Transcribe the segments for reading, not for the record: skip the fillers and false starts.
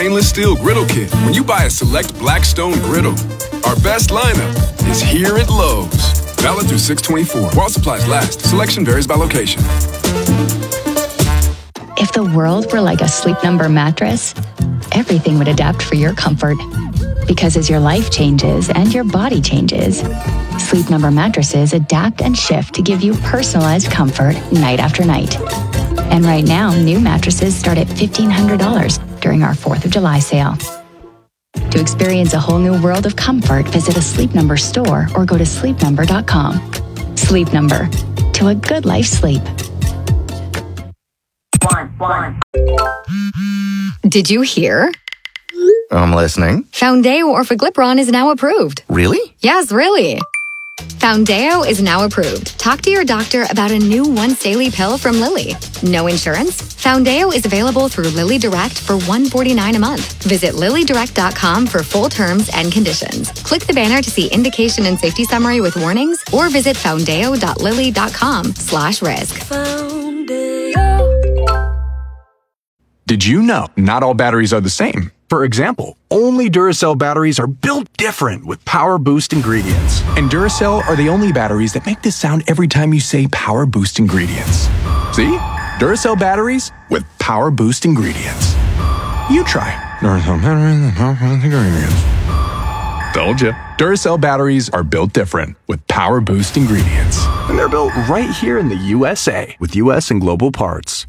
Stainless steel griddle kit when you buy a select Blackstone griddle. Our best lineup is here at Lowe's. Valid through 6/24. While supplies last. Selection varies by location. If the world were like a Sleep Number mattress, everything would adapt for your comfort. Because as your life changes and your body changes, Sleep Number mattresses adapt and shift to give you personalized comfort night after night. And right now, new mattresses start at $1,500 during our 4th of July sale. To experience a whole new world of comfort, visit a Sleep Number store or go to sleepnumber.com. Sleep Number. To a good life sleep. Did you hear? I'm listening. Foundeo Orforglipron is now approved. Really? Yes, really. Foundeo is now approved. Talk to your doctor about a new once-daily pill from Lilly. No insurance? Foundeo is available through Lilly Direct for $149 a month. Visit LillyDirect.com for full terms and conditions. Click the banner to see indication and safety summary with warnings or visit foundeo.lilly.com/risk. Did you know not all batteries are the same? For example, only Duracell batteries are built different with Power Boost ingredients. And Duracell are the only batteries that make this sound every time you say Power Boost ingredients. See? Duracell batteries with Power Boost ingredients. You try. Duracell batteries with Power Boost ingredients. Told ya. Duracell batteries are built different with Power Boost ingredients. And they're built right here in the USA with US and global parts.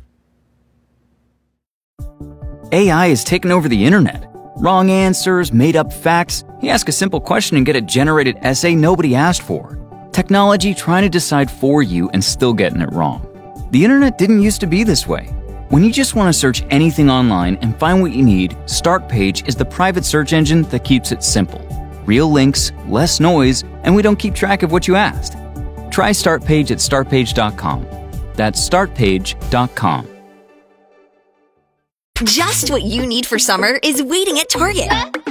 AI has taken over the internet. Wrong answers, made-up facts. You ask a simple question and get a generated essay nobody asked for. Technology trying to decide for you and still getting it wrong. The internet didn't used to be this way. When you just want to search anything online and find what you need, Startpage is the private search engine that keeps it simple. Real links, less noise, and we don't keep track of what you asked. Try Startpage at startpage.com. That's startpage.com. Just what you need for summer is waiting at Target.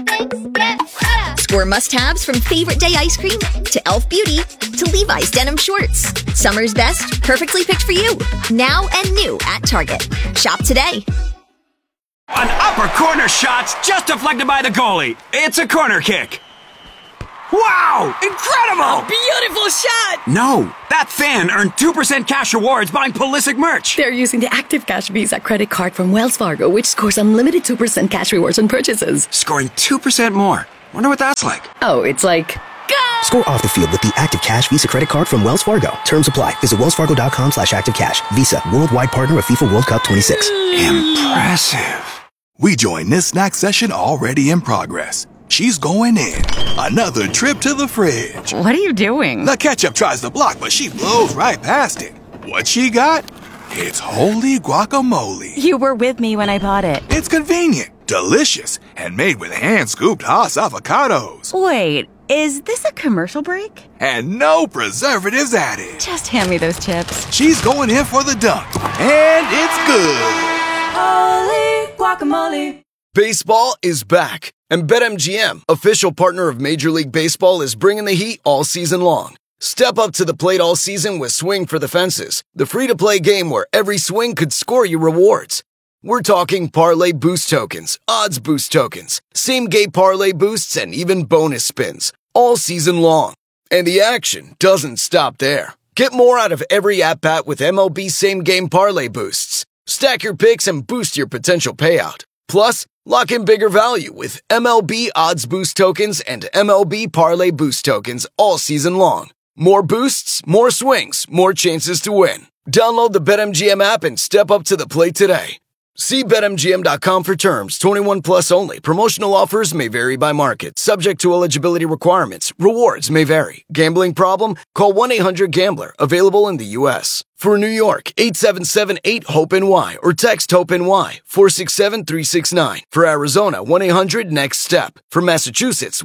Score must-haves from Favorite Day ice cream to Elf Beauty to Levi's denim shorts. Summer's best, perfectly picked for you. Now and new at Target. Shop today. An upper corner shot's just deflected by the goalie. It's a corner kick. Wow! Incredible! A beautiful shot! No, that fan earned 2% cash rewards buying Pulisic merch. They're using the Active Cash Visa credit card from Wells Fargo, which scores unlimited 2% cash rewards on purchases. Scoring 2% more. Wonder what that's like. Oh, it's like... Go! Score off the field with the Active Cash Visa credit card from Wells Fargo. Terms apply. Visit wellsfargo.com/activecash. Visa, worldwide partner of FIFA World Cup 26. Impressive. We join this snack session already in progress. She's going in. Another trip to the fridge. What are you doing? The ketchup tries to block, but she blows right past it. What she got? It's holy guacamole. You were with me when I bought it. It's convenient, delicious, and made with hand-scooped Haas avocados. Wait, is this a commercial break? And no preservatives added. Just hand me those chips. She's going in for the dunk. And it's good. Holy guacamole. Baseball is back. And BetMGM, official partner of Major League Baseball, is bringing the heat all season long. Step up to the plate all season with Swing for the Fences, the free-to-play game where every swing could score you rewards. We're talking parlay boost tokens, odds boost tokens, same-game parlay boosts, and even bonus spins, all season long. And the action doesn't stop there. Get more out of every at-bat with MLB same-game parlay boosts. Stack your picks and boost your potential payout. Plus, lock in bigger value with MLB Odds Boost Tokens and MLB Parlay Boost Tokens all season long. More boosts, more swings, more chances to win. Download the BetMGM app and step up to the plate today. See BetMGM.com for terms. 21 plus only. Promotional offers may vary by market. Subject to eligibility requirements. Rewards may vary. Gambling problem? Call 1-800-GAMBLER. Available in the U.S. For New York, 877-8-HOPE-NY or text HOPE-NY 467-369. For Arizona, 1-800-NEXT-STEP. For Massachusetts,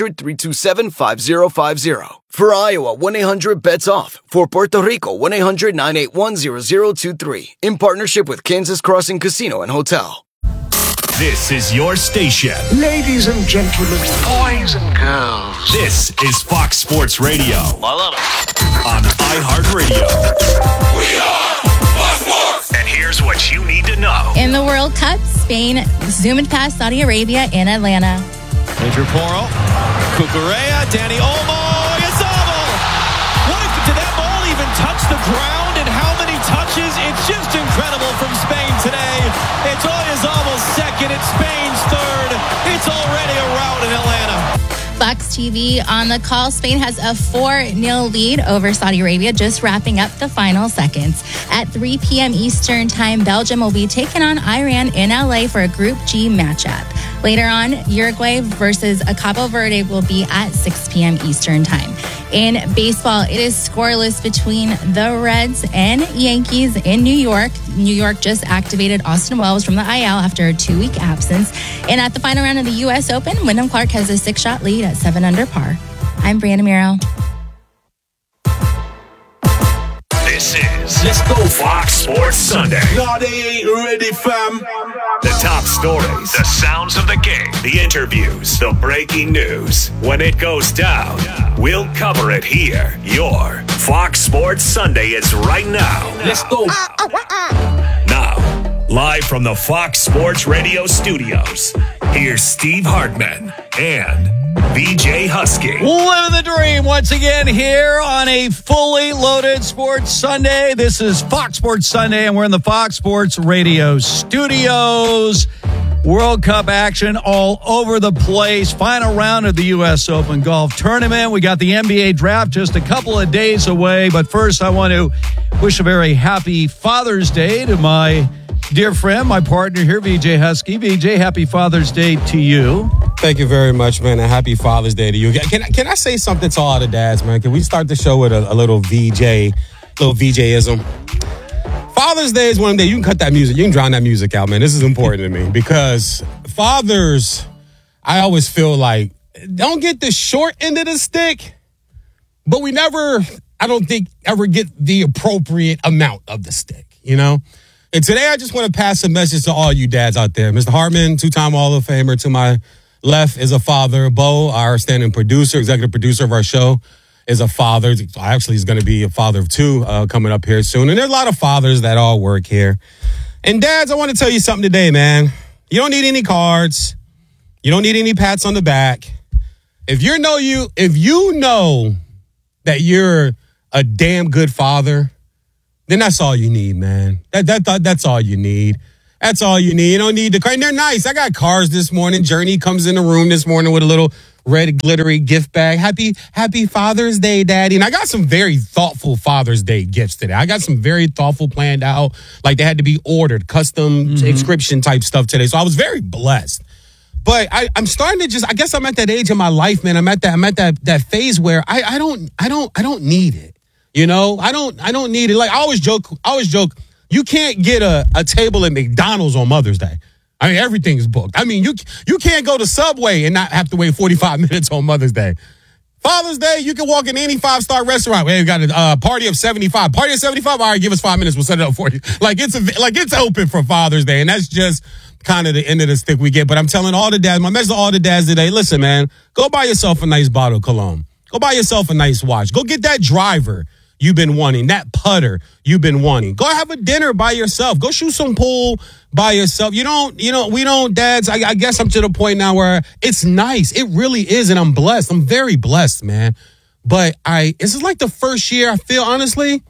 1-800-327-5050. For Iowa, 1-800-BETS-OFF. For Puerto Rico, 1-800-981-0023. In partnership with Kansas Crossing Casino and Hotel. This is your station. Ladies and gentlemen, boys and girls. This is Fox Sports Radio. I love it. On iHeartRadio. We are Fox Sports. And here Here's what you need to know. In the World Cup, Spain zoomed past Saudi Arabia in Atlanta. Pedro Porro, Cucurella, Dani Olmo, Oyarzabal. Did that ball even touch the ground? And how many touches? It's just incredible from Spain today. It's Oyarzabal's second. It's Spain's third. It's already a rout in Atlanta. Fox TV on the call. Spain has a 4-0 lead over Saudi Arabia, just wrapping up the final seconds. At 3 p.m. Eastern Time, Belgium will be taking on Iran in LA for a Group G matchup. Later on, Uruguay versus Cabo Verde will be at 6 p.m. Eastern Time. In baseball, it is scoreless between the Reds and Yankees in New York. New York just activated Austin Wells from the IL after a 2-week absence. And at the final round of the U.S. Open, Wyndham Clark has a 6-shot lead at 7 under par. I'm Brianna Miro. This is Let's Go Fox Sports Sunday. No, they ain't ready, fam. The top stories, the sounds of the game, the interviews, the breaking news. When it goes down, we'll cover it here. Your Fox Sports Sunday is right now. Let's go. Now, live from the Fox Sports Radio studios, here's Steve Hartman and VJ Husky. Living the dream once again here on a fully loaded Sports Sunday. This is Fox Sports Sunday, and we're in the Fox Sports Radio studios. World Cup action all over the place. Final round of the U.S. Open Golf Tournament. We got the NBA draft just a couple of days away. But first, I want to wish a very happy Father's Day to my dear friend, my partner here, VJ Husky. VJ, happy Father's Day to you. Thank you very much, man, and happy Father's Day to you. Can I say something to all the dads, man? Can we start the show with a little VJ-ism? Father's Day is one day you can cut that music. You can drown that music out, man. This is important to me because fathers, I always feel like, don't get the short end of the stick, but we never, I don't think, ever get the appropriate amount of the stick, you know? And today I just want to pass a message to all you dads out there. Mr. Hartman, 2-time Hall of Famer, to my left is a father. Bo, our standing producer, executive producer of our show, is a father. Actually, he's going to be a father of 2 coming up here soon. And there's a lot of fathers that all work here. And dads, I want to tell you something today, man. You don't need any cards. You don't need any pats on the back. If you know that you're a damn good father, then that's all you need, man. That's all you need. That's all you need. You don't need the car. And they're nice. I got cars this morning. Journey comes in the room this morning with a little red glittery gift bag. Happy Father's Day, Daddy. And I got some very thoughtful Father's Day gifts today. I got some very thoughtful planned out. Like they had to be ordered, custom inscription type stuff today. So I was very blessed. But I'm starting to I guess I'm at that age in my life, man. I'm at that phase where I don't need it. You know, I don't need it. Like I always joke, you can't get a table at McDonald's on Mother's Day. I mean, everything's booked. I mean, you can't go to Subway and not have to wait 45 minutes on Mother's Day. Father's Day, you can walk in any 5-star restaurant. Hey, we got a party of 75. Party of 75? All right, give us 5 minutes. We'll set it up for you. Like it's open for Father's Day. And that's just kind of the end of the stick we get. But I'm telling all the dads, my message to all the dads today, listen, man, go buy yourself a nice bottle of cologne. Go buy yourself a nice watch. Go get that driver you've been wanting, that putter you've been wanting. Go have a dinner by yourself. Go shoot some pool by yourself. We don't, dads, I guess I'm to the point now where it's nice. It really is, and I'm blessed. I'm very blessed, man. But this is like the first year I feel, honestly,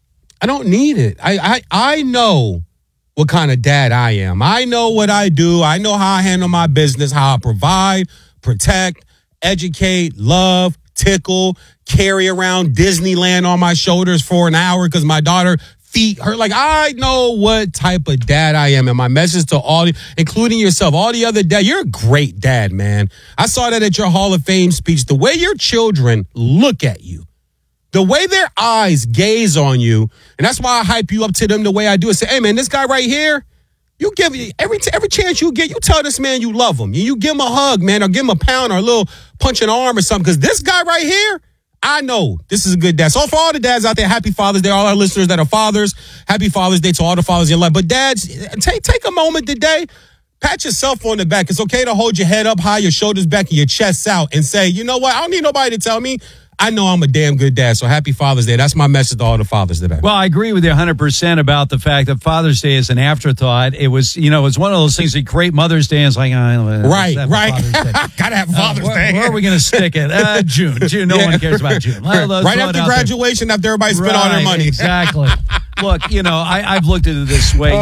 I don't need it. I know what kind of dad I am. I know what I do. I know how I handle my business, how I provide, protect, educate, love, tickle, carry around Disneyland on my shoulders for an hour because my daughter feet hurt. Like, I know what type of dad I am. And my message to all, including yourself, all the other dads, you're a great dad, man. I saw that at your Hall of Fame speech. The way your children look at you, the way their eyes gaze on you, and that's why I hype you up to them the way I do. I say, hey, man, this guy right here, you give every chance you get, you tell this man you love him. You give him a hug, man, or give him a pound or a little punch in the arm or something. Because this guy right here, I know this is a good dad. So for all the dads out there, happy Father's Day. All our listeners that are fathers, happy Father's Day to all the fathers in your life. But dads, take a moment today. Pat yourself on the back. It's okay to hold your head up high, your shoulders back, and your chest out and say, you know what? I don't need nobody to tell me. I know I'm a damn good dad. So happy Father's Day. That's my message to all the fathers today. Well, I agree with you 100% about the fact that Father's Day is an afterthought. It was, it's one of those things that create Mother's Day. And it's like, right. Gotta have Father's Day. Where are we going to stick it? June. No one cares about June. Right after graduation, after everybody spent all their money. Exactly. Look, I've looked at it this way.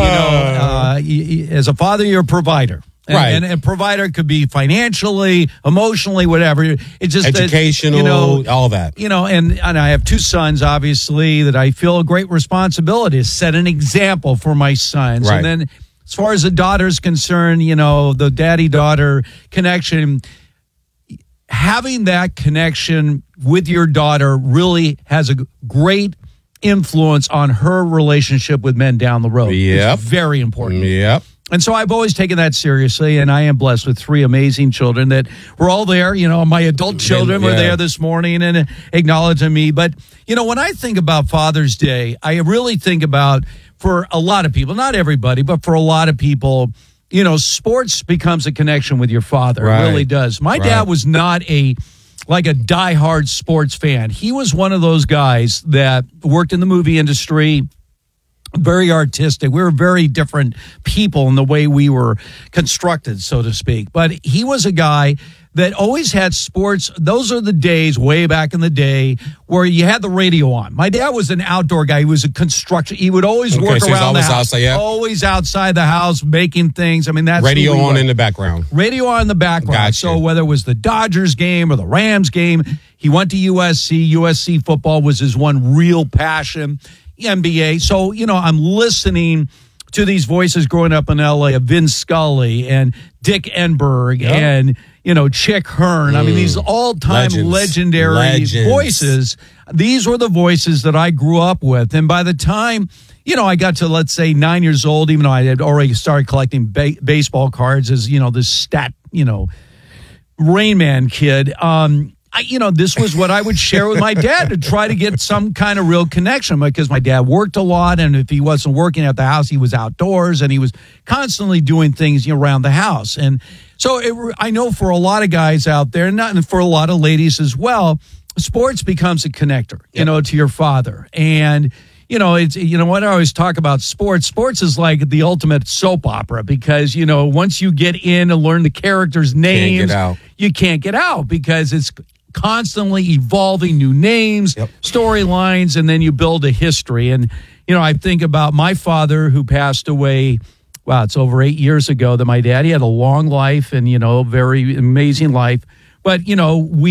As a father, you're a provider. And a provider could be financially, emotionally, whatever. It's just educational, all that. And I have 2 sons, obviously, that I feel a great responsibility to set an example for my sons. Right. And then as far as the daughter's concerned, the daddy-daughter connection, having that connection with your daughter really has a great influence on her relationship with men down the road. Yep. It's very important. Yep. And so I've always taken that seriously, and I am blessed with 3 amazing children that were all there. My adult children were there this morning and acknowledging me. But, when I think about Father's Day, I really think about, for a lot of people, not everybody, but for a lot of people, sports becomes a connection with your father. Right. It really does. My dad was not a diehard sports fan. He was one of those guys that worked in the movie industry, very artistic. We were very different people in the way we were constructed, so to speak. But he was a guy that always had sports. Those are the days, way back in the day, where you had the radio on. My dad was an outdoor guy. He was a construction. He would always work around the house. Outside, always outside the house, making things. I mean, that's radio on in the background. Radio on in the background. Gotcha. So whether it was the Dodgers game or the Rams game, he went to USC. USC football was his one real passion. NBA. So, I'm listening to these voices growing up in LA of Vin Scully and Dick Enberg and, Chick Hearn. I mean, these all-time legendary voices. These were the voices that I grew up with. And by the time, I got to, let's say, 9 years old, even though I had already started collecting baseball cards as, this Rain Man kid, this was what I would share with my dad to try to get some kind of real connection, because my dad worked a lot, and if he wasn't working at the house, he was outdoors, and he was constantly doing things around the house. And so I know for a lot of guys out there, and for a lot of ladies as well, sports becomes a connector, to your father. And it's what I always talk about sports. Sports is like the ultimate soap opera, because once you get in and learn the characters' names, you can't get out because it's constantly evolving, new names, storylines, and then you build a history. And I think about my father, who passed away. Wow, it's over 8 years ago that my dad. He had a long life and very amazing life, but we